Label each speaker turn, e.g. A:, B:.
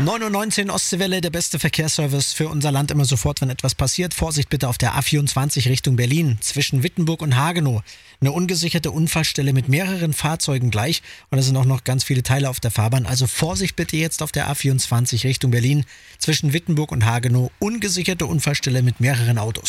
A: 9:19 Uhr Ostseewelle, der beste Verkehrsservice für unser Land immer sofort, wenn etwas passiert. Vorsicht bitte auf der A24 Richtung Berlin, zwischen Wittenburg und Hagenow. Eine ungesicherte Unfallstelle mit mehreren Fahrzeugen gleich und es sind auch noch ganz viele Teile auf der Fahrbahn. Also Vorsicht bitte jetzt auf der A24 Richtung Berlin, zwischen Wittenburg und Hagenow. Ungesicherte Unfallstelle mit mehreren Autos.